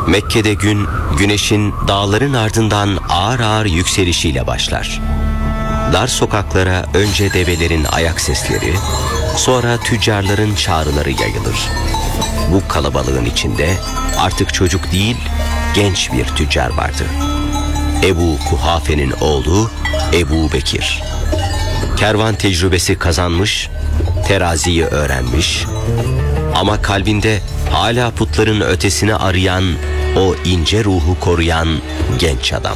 Mekke'de gün, güneşin dağların ardından ağır ağır yükselişiyle başlar. Dar sokaklara önce develerin ayak sesleri, sonra tüccarların çağrıları yayılır. Bu kalabalığın içinde artık çocuk değil, genç bir tüccar vardı. Ebu Kuhafe'nin oğlu Ebu Bekir. Kervan tecrübesi kazanmış, teraziyi öğrenmiş ama kalbinde hala putların ötesini arayan, o ince ruhu koruyan genç adam.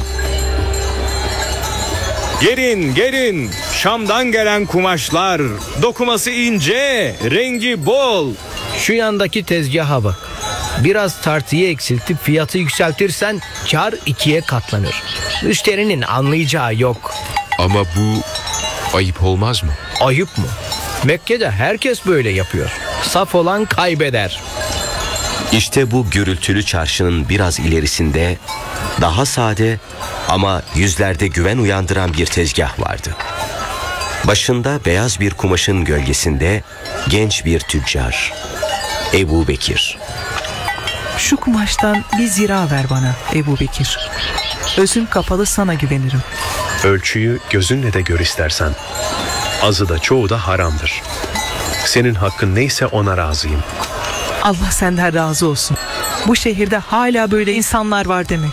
Gelin gelin, Şam'dan gelen kumaşlar, dokuması ince, rengi bol. Şu yandaki tezgaha bak. Biraz tartıyı eksiltip fiyatı yükseltirsen kar 2'ye katlanır. Müşterinin anlayacağı yok. Ama bu ayıp olmaz mı? Ayıp mı? Mekke'de herkes böyle yapıyor. Saf olan kaybeder. İşte bu gürültülü çarşının biraz ilerisinde daha sade ama yüzlerde güven uyandıran bir tezgah vardı. Başında beyaz bir kumaşın gölgesinde genç bir tüccar, Ebu Bekir. Şu kumaştan bir zira ver bana Ebu Bekir. Özüm kapalı sana güvenirim. Ölçüyü gözünle de gör istersen. Azı da çoğu da haramdır. Senin hakkın neyse ona razıyım. Allah senden razı olsun. Bu şehirde hala böyle insanlar var demek.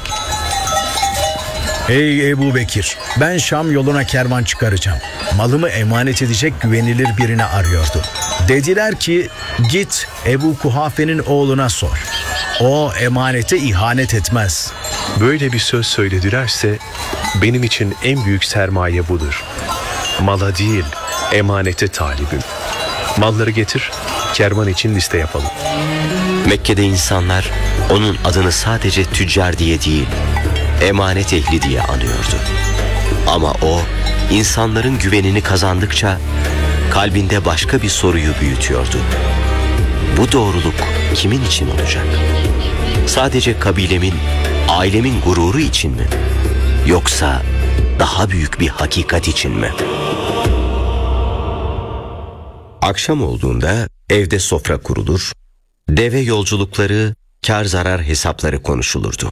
Ey Ebu Bekir, ben Şam yoluna kervan çıkaracağım. Malımı emanet edecek güvenilir birini arıyordu. Dediler ki git Ebu Kuhafe'nin oğluna sor. O emanete ihanet etmez. Böyle bir söz söyledilerse benim için en büyük sermaye budur. Mala değil, emanete talibim. Malları getir, kervan için liste yapalım. Mekke'de insanlar onun adını sadece tüccar diye değil, emanet ehli diye anıyordu. Ama o, insanların güvenini kazandıkça kalbinde başka bir soruyu büyütüyordu. Bu doğruluk kimin için olacak? Sadece kabilemin, ailemin gururu için mi? Yoksa daha büyük bir hakikat için mi? Akşam olduğunda evde sofra kurulur, deve yolculukları, kar zarar hesapları konuşulurdu.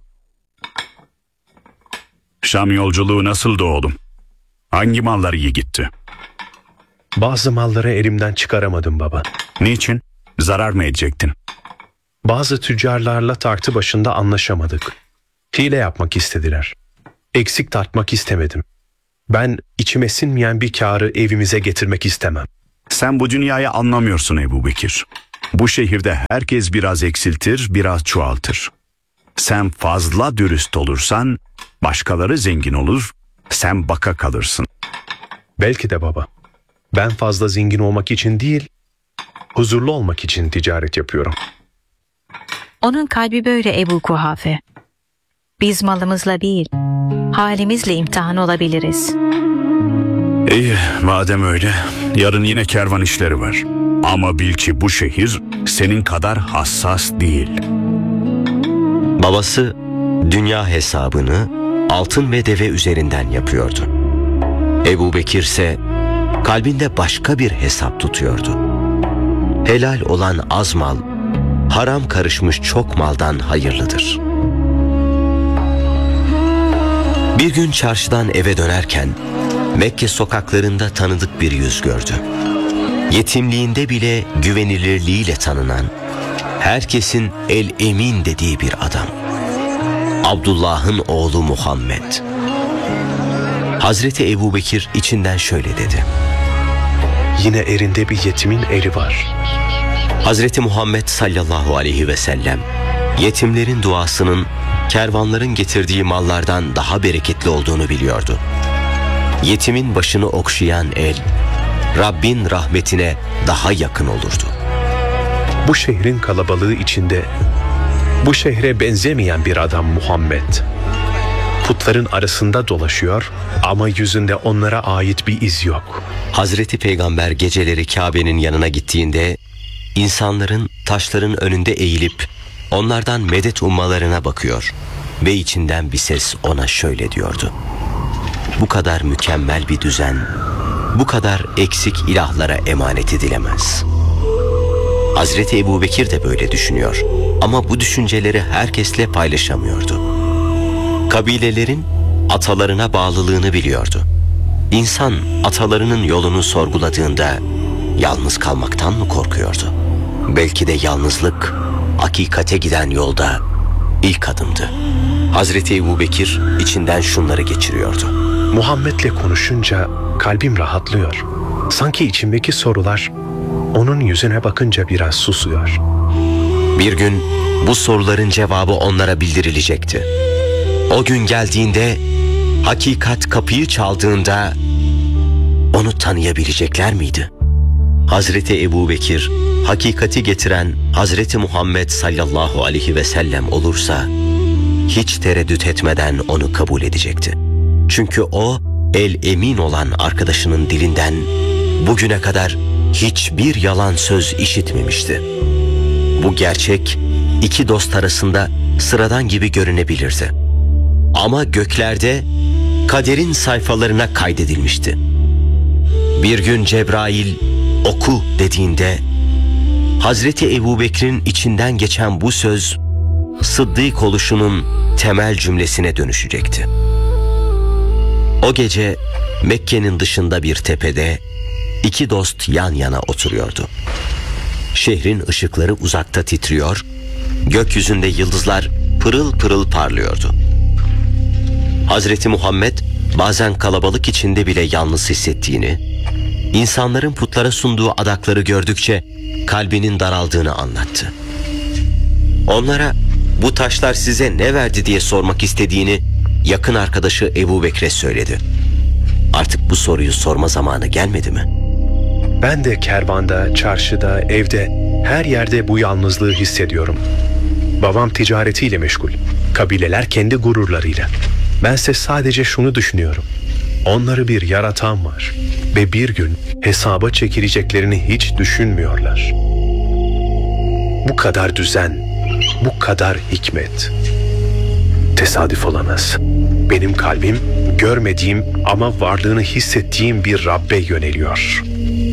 Şam yolculuğu nasıldı oğlum? Hangi mallar iyi gitti? Bazı malları elimden çıkaramadım baba. Niçin? Zarar mı edecektin? Bazı tüccarlarla tartı başında anlaşamadık. Hile yapmak istediler. Eksik tartmak istemedim. Ben içime sinmeyen bir kârı evimize getirmek istemem. Sen bu dünyayı anlamıyorsun Ebu Bekir. Bu şehirde herkes biraz eksiltir, biraz çoğaltır. Sen fazla dürüst olursan, başkaları zengin olur, sen baka kalırsın. Belki de baba. Ben fazla zengin olmak için değil, huzurlu olmak için ticaret yapıyorum. Onun kalbi böyle Ebu Kuhafe. Biz malımızla değil, halimizle imtihan olabiliriz. İyi, madem öyle, yarın yine kervan işleri var. Ama bil ki bu şehir senin kadar hassas değil. Babası dünya hesabını altın ve deve üzerinden yapıyordu. Ebu Bekir ise kalbinde başka bir hesap tutuyordu. Helal olan az mal, haram karışmış çok maldan hayırlıdır. Bir gün çarşıdan eve dönerken Mekke sokaklarında tanıdık bir yüz gördü. Yetimliğinde bile güvenilirliğiyle tanınan, herkesin el-emin dediği bir adam. Abdullah'ın oğlu Muhammed. Hazreti Ebu Bekir içinden şöyle dedi: Yine erinde bir yetimin eri var. Hazreti Muhammed sallallahu aleyhi ve sellem, yetimlerin duasının kervanların getirdiği mallardan daha bereketli olduğunu biliyordu. Yetimin başını okşayan el, Rabbin rahmetine daha yakın olurdu. Bu şehrin kalabalığı içinde bu şehre benzemeyen bir adam Muhammed. Putların arasında dolaşıyor ama yüzünde onlara ait bir iz yok. Hazreti Peygamber geceleri Kabe'nin yanına gittiğinde insanların taşların önünde eğilip onlardan medet ummalarına bakıyor ve içinden bir ses ona şöyle diyordu: bu kadar mükemmel bir düzen, bu kadar eksik ilahlara emanet edilemez. Hazreti Ebubekir de böyle düşünüyor. Ama bu düşünceleri herkesle paylaşamıyordu. Kabilelerin atalarına bağlılığını biliyordu. İnsan atalarının yolunu sorguladığında yalnız kalmaktan mı korkuyordu? Belki de yalnızlık hakikate giden yolda ilk adımdı. Hazreti Ebubekir içinden şunları geçiriyordu. Muhammed'le konuşunca kalbim rahatlıyor. Sanki içimdeki sorular onun yüzüne bakınca biraz susuyor. Bir gün bu soruların cevabı onlara bildirilecekti. O gün geldiğinde, hakikat kapıyı çaldığında onu tanıyabilecekler miydi? Hazreti Ebubekir, hakikati getiren Hazreti Muhammed sallallahu aleyhi ve sellem olursa, hiç tereddüt etmeden onu kabul edecekti. Çünkü o, el-emin olan arkadaşının dilinden bugüne kadar hiçbir yalan söz işitmemişti. Bu gerçek iki dost arasında sıradan gibi görünebilirdi. Ama göklerde kaderin sayfalarına kaydedilmişti. Bir gün Cebrail oku dediğinde Hazreti Ebubekir'in içinden geçen bu söz Sıddık oluşunun temel cümlesine dönüşecekti. O gece Mekke'nin dışında bir tepede iki dost yan yana oturuyordu. Şehrin ışıkları uzakta titriyor, gökyüzünde yıldızlar pırıl pırıl parlıyordu. Hazreti Muhammed bazen kalabalık içinde bile yalnız hissettiğini, insanların putlara sunduğu adakları gördükçe kalbinin daraldığını anlattı. Onlara bu taşlar size ne verdi diye sormak istediğini yakın arkadaşı Ebubekir'e söyledi. Artık bu soruyu sorma zamanı gelmedi mi? Ben de kervanda, çarşıda, evde, her yerde bu yalnızlığı hissediyorum. Babam ticaretiyle meşgul, kabileler kendi gururlarıyla. Bense sadece şunu düşünüyorum. Onları bir yaratan var ve bir gün hesaba çekileceklerini hiç düşünmüyorlar. Bu kadar düzen, bu kadar hikmet. Tesadüf olamaz. Benim kalbim görmediğim ama varlığını hissettiğim bir Rabbe yöneliyor.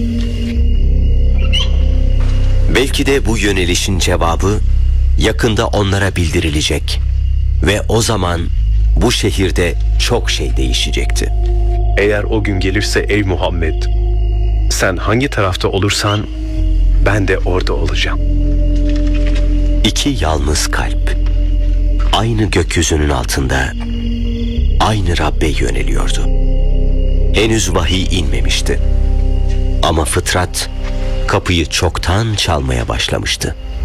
Belki de bu yönelişin cevabı yakında onlara bildirilecek ve o zaman bu şehirde çok şey değişecekti. Eğer o gün gelirse ey Muhammed, sen hangi tarafta olursan ben de orada olacağım. İki yalnız kalp aynı gökyüzünün altında aynı Rabbe yöneliyordu. Henüz vahiy inmemişti. Ama fıtrat kapıyı çoktan çalmaya başlamıştı.